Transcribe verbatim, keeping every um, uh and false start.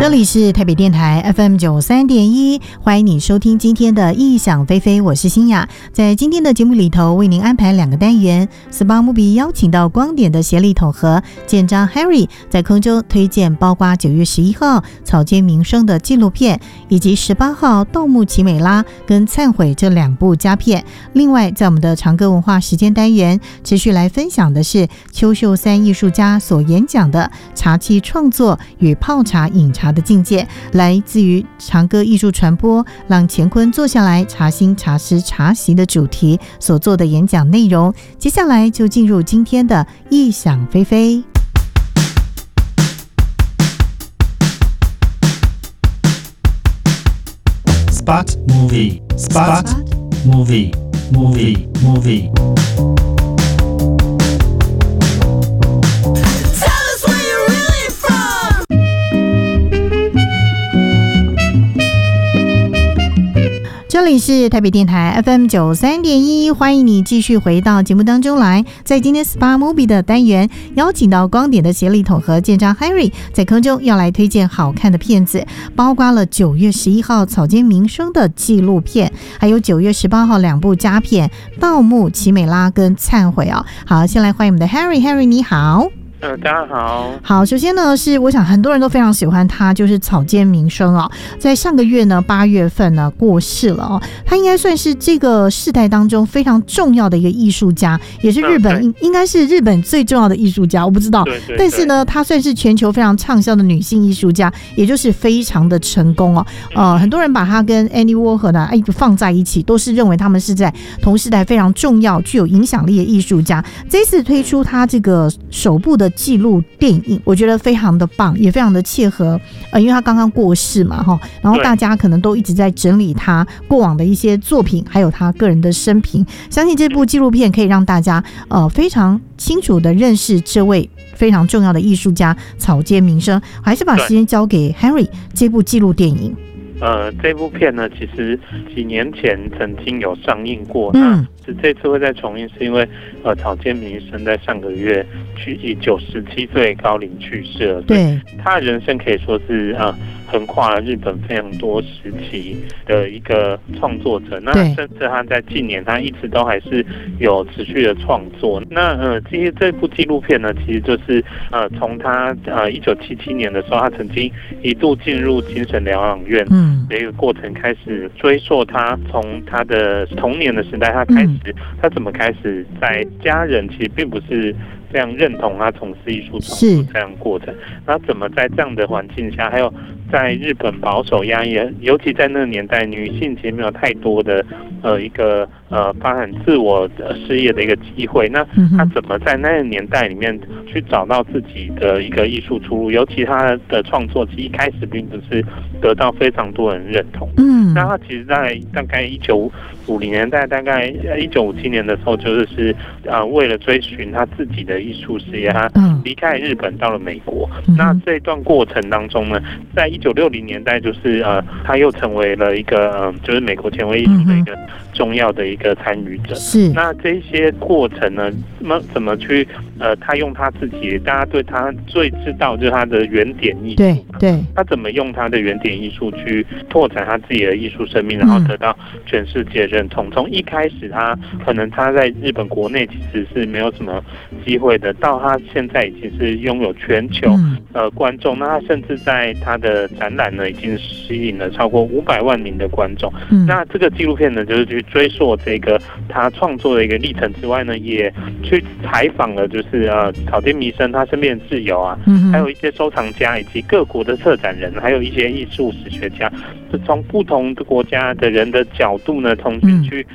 这里是台北电台 F M 九十三点一，欢迎你收听今天的异想飞飞，我是欣雅。在今天的节目里头，为您安排两个单元。S P A Movie 邀请到光点的协力统合舰长 Harry 在空中推荐包括九月十一号草间弥生的纪录片，以及十八号盗墓奇美拉跟忏悔这两部佳片。另外，在我们的长歌文化时间单元，持续来分享的是邱秀三艺术家所演讲的茶器创作与泡茶饮茶的境界，来自于长歌艺术传播让乾坤坐下来茶心茶师茶席的主题所做的演讲内容。接下来就进入今天的异想飞飞。 Spot Movie Spot Movie Movie Movie 这里是台北电台 F M 九十三点一，欢迎你继续回到节目当中来。在今天 S P A Movie 的单元，邀请到光点的协力统合舰长 Harry 在空中要来推荐好看的片子，包括了九月十一号草间弥生的纪录片，还有九月十八号两部佳片《盗墓奇美拉》跟《忏悔》哦。好，先来欢迎我们的 Harry，Harry 你好。 嗯，大家好。 好，首先呢，是我想很多人都非常喜欢他，就是草间弥生哦。在上个月呢，八月份呢过世了哦。他应该算是这个世代当中非常重要的一个艺术家，也是日本、嗯、应该是日本最重要的艺术家，我不知道。 对对对， 但是呢，他算是全球非常畅销的女性艺术家，也就是非常的成功哦。呃，很多人把他跟 Andy Warhol 呢放在一起，都是认为他们是在同时代非常重要、具有影响力的艺术家。这次推出他这个首部的纪录电影，我觉得非常的棒，也非常的切合，呃，因为他刚刚过世嘛，哈，然后大家可能都一直在整理他过往的一些作品，还有他个人的生平。相信这部纪录片可以让大家呃非常清楚的认识这位非常重要的艺术家草间弥生。还是把时间交给 Harry 这部纪录电影。 呃，这部片呢，其实几年前曾经有上映过， 嗯， 那这次会再重映，是因为呃，草间弥生在上个月去以九十七岁高龄去世了。 对， 他的人生可以说是呃，横跨了日本非常多时期的一个创作者。那甚至他在近年，他一直都还是有持续的创作。那呃，其实这部纪录片呢，其实就是呃，从他呃一九七七年的时候，他曾经一度进入精神疗养院。嗯。的一个过程开始追溯他从他的童年的时代，他开始、嗯、他怎么开始在家人其实并不是非常认同他从事艺术创作这样的过程，那怎么在这样的环境下，还有在日本保守压抑，尤其在那个年代，女性其实没有太多的呃一个呃发展自我事业的一个机会，那他怎么在那个年代里面去找到自己的一个艺术出路？尤其他的创作其实一开始并不是得到非常多人认同，嗯，那他其实在大概一九五零年代，大概一九五七年的时候，就是是呃为了追寻他自己的艺术事业，他离开日本到了美国。嗯、那这段过程当中呢，在一九六零年代，就是呃他又成为了一个呃就是美国前卫艺术的一个重要的一个参与者。是。那这些过程呢，那怎么去呃他用他自己，大家对他最知道就是他的原点艺术。对对。他怎么用他的原点艺术去拓展他自己的艺术生命，然后得到全世界认同。从一开始他可能他在日本国内其实是没有什么机会的，到他现在已经是拥有全球呃观众，那他甚至在他的展览呢已经吸引了超过五百万名的观众。嗯、那这个纪录片呢，就是去追溯这个他创作的一个历程之外呢，也去采访了就是呃草间弥生他身边的挚友啊，嗯、还有一些收藏家以及各国的策展人，还有一些艺术史学家，就从不同的国家的人的角度呢，重新去